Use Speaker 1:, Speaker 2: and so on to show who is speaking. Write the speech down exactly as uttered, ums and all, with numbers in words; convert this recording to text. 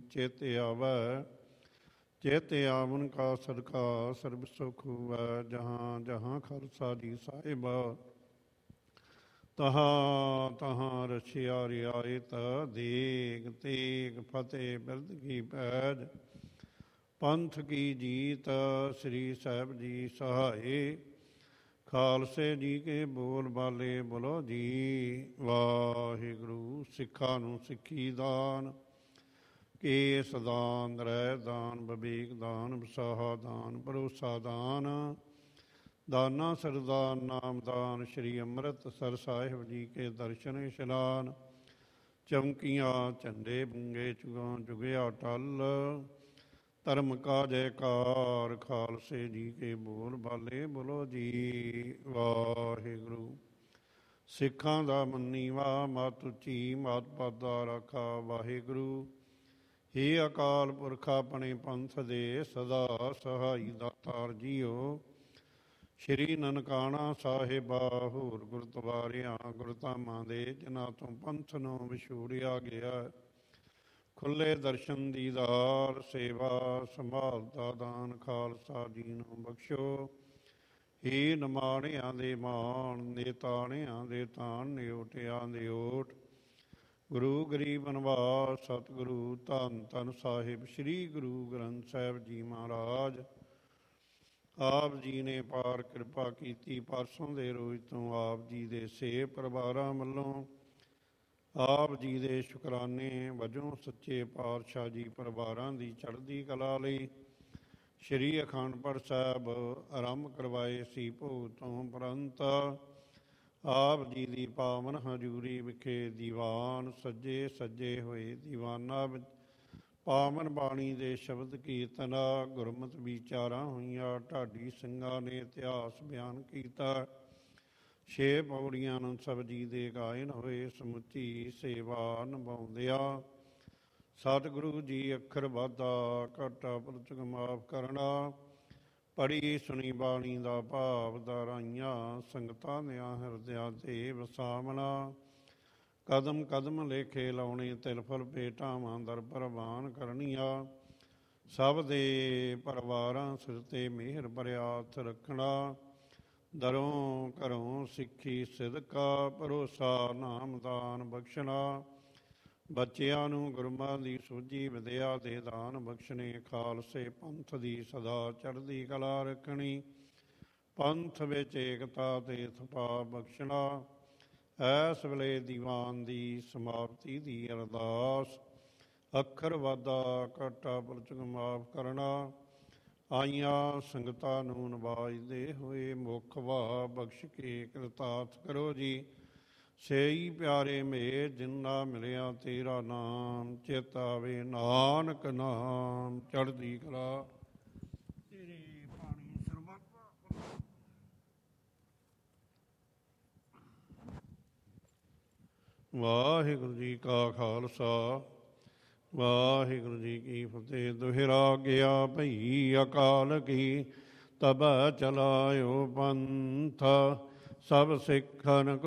Speaker 1: ਚਿਤ ਆਵੈ। ਚਿਤ ਆਵਨ ਕਾ ਸਦਕਾ ਸਰਬ ਸੁਖ ਹੋਵੈ। ਜਹਾਂ ਜਹਾਂ ਖਾਲਸਾ ਜੀ ਸਾਹਿਬਾ, ਤਹਾਂ ਤਹਾਂ ਰਛਿਆ ਰਿਆਇਤ। ਦੇਗ ਤੇਗ ਫਤਿਹ ਬਿਰਦ ਕੀ ਪੈਜ। ਪੰਥ ਕੀ ਜੀਤ ਸ੍ਰੀ ਸਾਹਿਬ ਜੀ ਸਹਾਏ। ਖਾਲਸੇ ਜੀ ਕੇ ਬੋਲ ਬਾਲੇ ਬੋਲੋ ਜੀ। ਵਾਹਿਗੁਰੂ। ਸਿੱਖਾਂ ਨੂੰ ਸਿੱਖੀ ਦਾਨ, ਕੇਸ ਦਾਨ, ਰਹਿ ਦਾਨ, ਵਿਵੇਕ ਦਾਨ, ਵਿਸਾਹਾ ਦਾਨ, ਭਰੋਸਾ ਦਾਨ, ਦਾਨਾ ਸਰਦਾਨ, ਨਾਮਦਾਨ। ਸ਼੍ਰੀ ਅੰਮ੍ਰਿਤਸਰ ਸਾਹਿਬ ਜੀ ਕੇ ਦਰਸ਼ਨ ਇਸ਼ਨਾਨ। ਚੌਂਕੀਆਂ ਝੰਡੇ ਬੁੰਗੇ ਚੁਗਾਂ ਚੁਗਿਆ ਟਲ। ਧਰਮ ਕਾ ਜੈਕਾਰ ਖਾਲਸੇ ਜੀ ਕੇ ਬੋਲ ਬਾਲੇ ਬੋਲੋ ਜੀ। ਵਾਹਿਗੁਰੂ। ਸਿੱਖਾਂ ਦਾ ਮੰਨੀਵਾ ਮਤ ਉੱਚੀ, ਮਤ ਪਾਦਾ ਰਾਖਾ ਵਾਹਿਗੁਰੂ। ਹੇ ਅਕਾਲ ਪੁਰਖ ਆਪਣੇ ਪੰਥ ਦੇ ਸਦਾ ਸਹਾਈ ਦਾਤਾਰ ਜੀਓ। ਸ਼੍ਰੀ ਨਨਕਾਣਾ ਸਾਹਿਬਾ ਹੋਰ ਗੁਰਦੁਆਰਿਆਂ ਗੁਰਧਾਮਾਂ ਦੇ ਜਿਨ੍ਹਾਂ ਤੋਂ ਪੰਥ ਨੂੰ ਵਿਛੋੜਿਆ ਗਿਆ। ਖੁੱਲ੍ਹੇ ਦਰਸ਼ਨ ਦੀਦਾਰ, ਸੇਵਾ ਸੰਭਾਲ ਦਾ ਦਾਨ ਖਾਲਸਾ ਜੀ ਨੂੰ ਬਖਸ਼ੋ। ਹੇ ਨਿਮਾਣਿਆਂ ਦੇ ਮਾਣ, ਨੇਤਾਣਿਆਂ ਦੇ ਤਾਣ, ਨਿਓਟਿਆਂ ਦੇ ਓਟ। ਗੁਰੂ ਗਰੀਬ ਨਿਵਾਸ ਸਤਿਗੁਰੂ ਧੰਨ ਧੰਨ ਸਾਹਿਬ ਸ੍ਰੀ ਗੁਰੂ ਗ੍ਰੰਥ ਸਾਹਿਬ ਜੀ ਮਹਾਰਾਜ। ਆਪ ਜੀ ਨੇ ਪਾਰ ਕਿਰਪਾ ਕੀਤੀ। ਪਰਸੋਂ ਦੇ ਰੋਜ਼ ਤੋਂ ਆਪ ਜੀ ਦੇ ਸੇਵ ਪਰਿਵਾਰਾਂ ਵੱਲੋਂ ਆਪ ਜੀ ਦੇ ਸ਼ੁਕਰਾਨੇ ਵਜੋਂ ਸੱਚੇ ਪਾਤਸ਼ਾਹ ਜੀ ਪਰਿਵਾਰਾਂ ਦੀ ਚੜ੍ਹਦੀ ਕਲਾ ਲਈ ਸ਼੍ਰੀ ਅਖੰਡ ਪਾਠ ਸਾਹਿਬ ਆਰੰਭ ਕਰਵਾਏ ਸੀ। ਭੋਗ ਤੋਂ ਉਪਰੰਤ ਆਪ ਜੀ ਦੀ ਪਾਵਨ ਹਜ਼ੂਰੀ ਵਿਖੇ ਦੀਵਾਨ ਸੱਜੇ ਸੱਜੇ ਹੋਏ ਦੀਵਾਨਾਂ ਵਿੱਚ ਪਾਵਨ ਬਾਣੀ ਦੇ ਸ਼ਬਦ ਕੀਰਤਨ, ਗੁਰਮਤਿ ਵਿਚਾਰਾਂ ਹੋਈਆਂ। ਢਾਡੀ ਸਿੰਘਾਂ ਨੇ ਇਤਿਹਾਸ ਬਿਆਨ ਕੀਤਾ। ਛੇ ਪੌੜੀਆਂ ਨੂੰ ਸਭ ਜੀ ਦੇ ਗਾਇਨ ਹੋਏ। ਸਮੁੱਚੀ ਸੇਵਾ ਨਿਭਾਉਂਦਿਆਂ ਸਤਿਗੁਰੂ ਜੀ ਅੱਖਰ ਵਾਧਾ ਘਾਟਾ ਪ੍ਰਤਿਕ ਮਾਫ ਕਰਨਾ। ਪੜ੍ਹੀ ਸੁਣੀ ਬਾਣੀ ਦਾ ਭਾਵ ਦਾਰਾਈਆਂ ਸੰਗਤਾਂ ਦਿਆਂ ਹਿਰਦਿਆਂ ਤੇ ਵਸਾਵਣਾ। ਕਦਮ ਕਦਮ ਲੇਖੇ ਲਾਉਣੇ ਤਿਲ ਫਲ ਭੇਟਾਵਾਂ ਦਰ ਪ੍ਰਵਾਨ ਕਰਨੀਆਂ। ਸਭ ਦੇ ਪਰਿਵਾਰਾਂ ਸਿਰ 'ਤੇ ਮਿਹਰ ਭਰਿਆ ਹੱਥ ਰੱਖਣਾ। ਦਰੋਂ ਘਰੋਂ ਸਿੱਖੀ ਸਿਦਕਾ, ਭਰੋਸਾ ਨਾਮਦਾਨ ਬਖਸ਼ਣਾ। ਬੱਚਿਆਂ ਨੂੰ ਗੁਰਮਾਂ ਦੀ ਸੂਝੀ ਵਿਦਿਆ ਦੇ ਦਾਨ ਬਖਸ਼ਣੇ। ਖਾਲਸੇ ਪੰਥ ਦੀ ਸਦਾ ਚੜ੍ਹਦੀ ਕਲਾ ਰੱਖਣੀ। ਪੰਥ ਵਿੱਚ ਏਕਤਾ ਤੇ ਥਪਾ ਬਖਸ਼ਣਾ। ਐਸ ਵੇਲੇ ਦੀਵਾਨ ਦੀ ਸਮਾਪਤੀ ਦੀ ਅਰਦਾਸ। ਅੱਖਰ ਵਾਧਾ ਘਾਟਾ ਪ੍ਰਤਿਕ ਮਾਫ ਕਰਨਾ। ਆਈਆਂ ਸੰਗਤਾਂ ਨੂੰ ਨਵਾਜਦੇ ਹੋਏ ਮੁੱਖ ਵਾਹ ਬਖਸ਼ ਕੇ ਕਿਰਤਾਰਥ ਕਰੋ ਜੀ। ਸੇਈ ਪਿਆਰੇ ਮੇਰ ਜਿੰਨਾ ਮਿਲਿਆ ਤੇਰਾ ਨਾਮ। ਚਿਤ ਆਵੇ ਨਾਨਕ ਨਾਮ ਚੜ੍ਹਦੀ ਕਲਾ। ਤੇਰੇ ਪਾਣੀ ਸਰਬੱਤ। ਵਾਹਿਗੁਰੂ ਜੀ ਕਾ ਖਾਲਸਾ ਵਾਹਿਗੁਰੂ ਜੀ ਕੀ ਫਤਿਹ। ਦੁਹਰਾ ਗਿਆ ਭਈ ਅਕਾਲ ਕੀ, ਤਬ ਚਲਾਇਓ ਪੰਥ। ਸਭ ਸਿੱਖਨ